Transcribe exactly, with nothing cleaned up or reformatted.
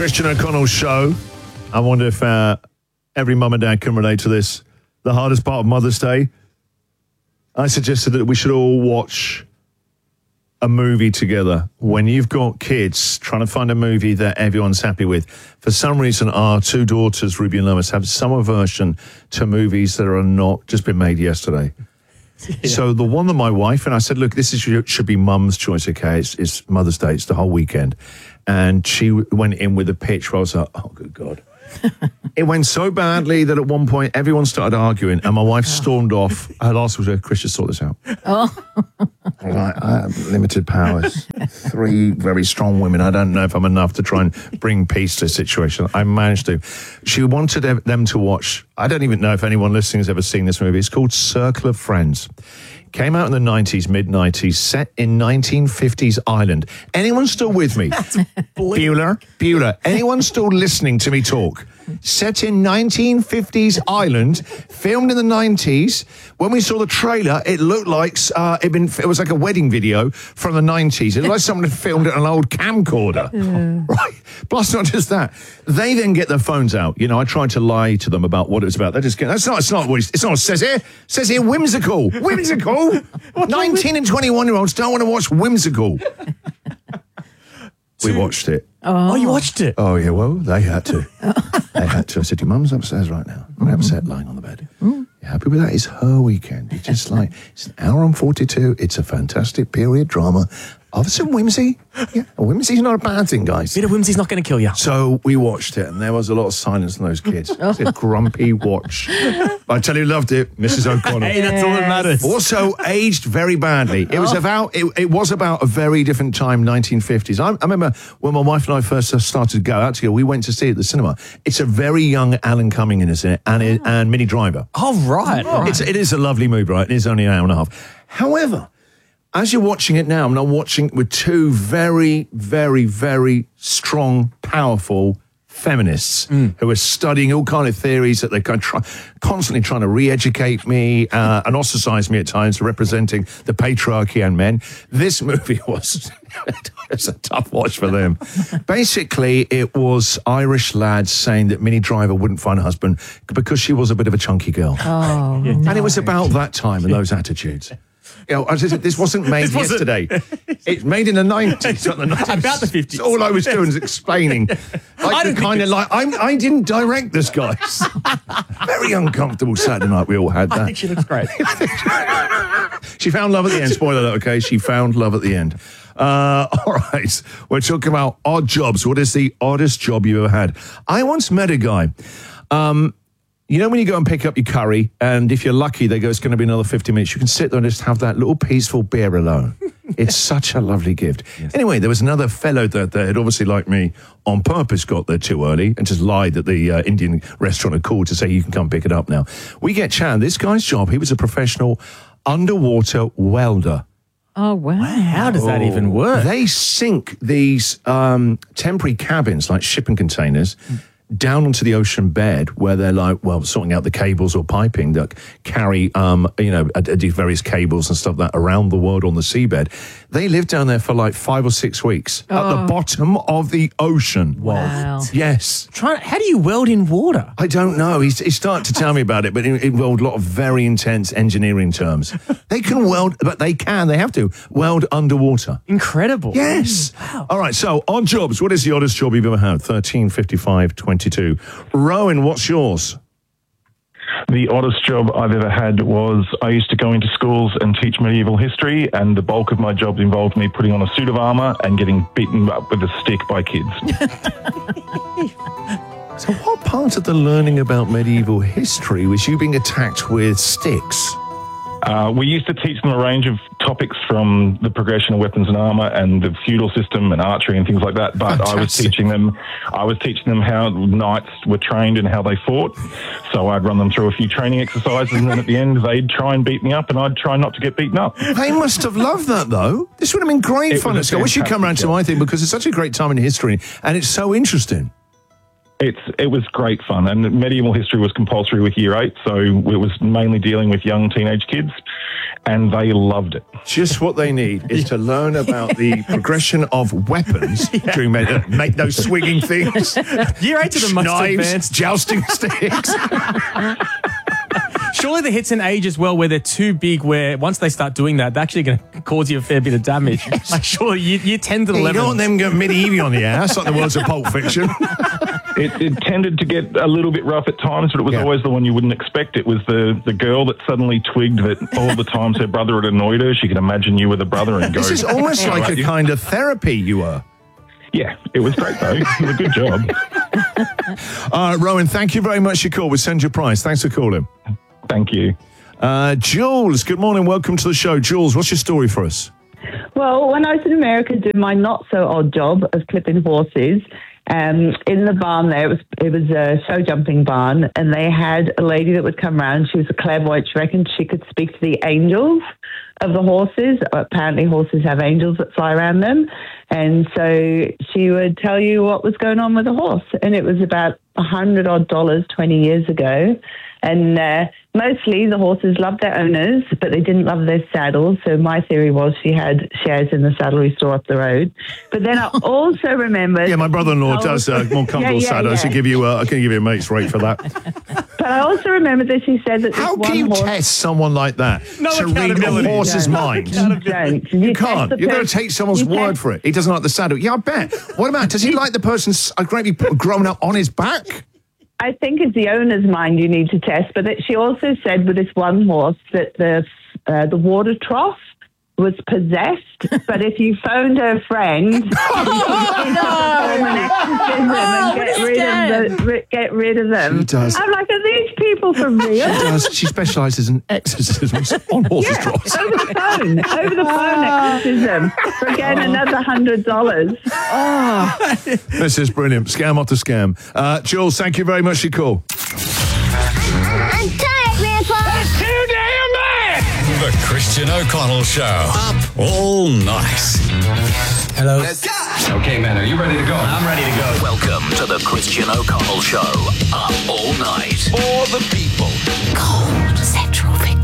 Christian O'Connell show. I wonder if uh, every mum and dad can relate to this. The hardest part of Mother's Day. I suggested that we should all watch a movie together. When you've got kids, trying to find a movie that everyone's happy with. For some reason, our two daughters, Ruby and Lois, have some aversion to movies that are not just been made yesterday. Yeah. So the one that my wife and I said, look, this is should be mum's choice, okay? It's, it's Mother's Day, it's the whole weekend. And she went in with a pitch where I was like, oh, good God. It went so badly that at one point everyone started arguing and my wife stormed off. Her last was, Christian, sort this out. Oh. I, like, I have limited powers. Three very strong women. I don't know if I'm enough to try and bring peace to the situation. I managed to. She wanted them to watch, I don't even know if anyone listening has ever seen this movie. It's called Circle of Friends. Came out in the nineties, mid-nineties, set in nineteen fifties Ireland. Anyone still with me? Bueller? Bueller. Anyone still listening to me talk? Set in nineteen fifties Ireland, filmed in the nineties. When we saw the trailer, it looked like uh, it, been, it was like a wedding video from the nineties. It looked like someone had filmed it on an old camcorder. Yeah. Right? Plus, not just that. They then get their phones out. You know, I tried to lie to them about what it was about. They just get, that's not, it's not what it's not what it says here. It says here, whimsical. Whimsical. nineteen and twenty-one-year-olds don't want to watch Whimsical. We watched it. Oh. oh, you watched it? Oh, yeah, well, they had to. They had to. I said, your mum's upstairs right now. I'm upset lying on the bed. Mm. You happy with that? It's her weekend. It's just like, it's an hour and forty-two. It's a fantastic period drama of some whimsy. Yeah, whimsy's not a bad thing, guys. Bit of whimsy's not going to kill you. So we watched it, and there was a lot of silence in those kids. It was a grumpy watch. I tell you, loved it, Missus O'Connell. Hey, that's all that matters. Also, aged very badly. It was Oh. about it, it was about a very different time, nineteen fifties. I, I remember when my wife and I first started to go out together, we went to see it at the cinema. It's a very young Alan Cumming in it, and, it, and Minnie Driver. Oh, right. right. It's, it is a lovely movie, right? It is only an hour and a half. However, as you're watching it now, I'm now watching it with two very, very, very strong, powerful feminists mm. who are studying all kind of theories that they're kind of try, constantly trying to re-educate me uh, and ostracize me at times, representing the patriarchy and men. This movie was it was a tough watch for them. Basically, it was Irish lads saying that Minnie Driver wouldn't find a husband because she was a bit of a chunky girl. Oh, and no. it was about that time and those attitudes. You know, this wasn't made This wasn't- yesterday. It's made in the nineties, not the nineties. About the fifties. All I was doing was explaining. I Like don't the kind think of like I'm, I didn't direct this, guys. Very uncomfortable Saturday night. We all had that. I think she looks great. She found love at the end. Spoiler alert, okay? She found love at the end. Uh, all right. We're talking about odd jobs. What is the oddest job you ever had? I once met a guy. Um, you know when you go and pick up your curry, and if you're lucky, they go, it's going to be another fifty minutes. You can sit there and just have that little peaceful beer alone. It's such a lovely gift. Yes. Anyway, there was another fellow that, that had obviously, like me, on purpose got there too early and just lied that the uh, Indian restaurant had called to say you can come pick it up now. We get chatting. This guy's job, he was a professional underwater welder. Oh, wow. How does that even work? They sink these um, temporary cabins, like shipping containers, down onto the ocean bed where they're like, well, sorting out the cables or piping that carry, um, you know, uh, these various cables and stuff that around the world on the seabed. They live down there for like five or six weeks Oh. at the bottom of the ocean. Wow. Yes. Try, how do you weld in water? I don't know. He's, he started to tell me about it, but it involved a lot of very intense engineering terms. They can weld, but they can, they have to, weld underwater. Incredible. Yes. Wow. All right, so odd jobs. What is the oddest job you've ever had? thirteen fifty-five twenty-two. Rowan, what's yours? The oddest job I've ever had was I used to go into schools and teach medieval history, and the bulk of my job involved me putting on a suit of armour and getting beaten up with a stick by kids. So what part of the learning about medieval history was you being attacked with sticks? Uh, we used to teach them a range of topics from the progression of weapons and armour and the feudal system and archery and things like that. But Fantastic. I was teaching them, I was teaching them how knights were trained and how they fought. So I'd run them through a few training exercises, and then at the end they'd try and beat me up, and I'd try not to get beaten up. They must have loved that, though. This would have been great It fun. was a I wish you'd come around to fantastic my thing because it's such a great time in history and it's so interesting. It's it was great fun, and medieval history was compulsory with year eight, so it was mainly dealing with young teenage kids. and they loved it. Just what they need is to learn about the progression of weapons during make, make those swinging things. Year eight to the most Knives, advanced. jousting sticks. Surely the hits an age as well where they're too big, where once they start doing that, they're actually going to cause you a fair bit of damage. Like, surely you, you tend to You eleven. don't want them going medieval on the ass like the words of Pulp Fiction. It, it tended to get a little bit rough at times, but it was Yeah. always the one you wouldn't expect. It was the, the girl that suddenly twigged that all the times her brother had annoyed her, she could imagine you were the brother and go, This is almost like a kind of therapy you were. yeah, it was great though. It was a good job. Uh, Rowan, thank you very much for your call. We'll send you a prize. Thanks for calling. Thank you. Uh, Jules, good morning. Welcome to the show. Jules, what's your story for us? Well, when I was in America doing my not-so-odd job of clipping horses, um, in the barn there, it was it was a show jumping barn, and they had a lady that would come around. She was a clairvoyant. She reckoned she could speak to the angels of the horses. Apparently horses have angels that fly around them. And so she would tell you what was going on with the horse. And it was about a hundred odd dollars twenty years ago. And uh, mostly the horses loved their owners, but they didn't love their saddles. So my theory was she had shares in the saddlery store up the road. But then I also remembered... Yeah, my brother-in-law Oh. does uh, more comfortable Yeah, yeah, saddles. yeah. I give you, uh, I can give you a mate's rate for that. But I also remembered that she said that this How one can you horse... test someone like that No to read a accountability. horse's No. mind? You don't. You, You test can't. the You've got to pers- take someone's you word test- for it. He doesn't like the saddle. Yeah, I bet. What about, does he like the person's uh, greatly grown up on his back? I think it's the owner's mind you need to test, but that she also said with this one horse that the uh, the water trough was possessed, but if you phoned her friend, you could perform an exorcism and get rid of the, ri- get rid of them. She does. I'm like, are these people for real? Does she specialises in exorcisms on horses' Yeah, troughs? over the phone, over the phone exorcism for again another hundred dollars. This is brilliant. Scam after scam. Uh, Jules, thank you very much for your call. I'm tired, Grandpa. That's too damn bad. The Christian O'Connell Show. Up all night. Hello. Okay, man, are you ready to go? I'm ready to go. Welcome to the Christian O'Connell Show. Up all night. For the people. Cold Central Victoria.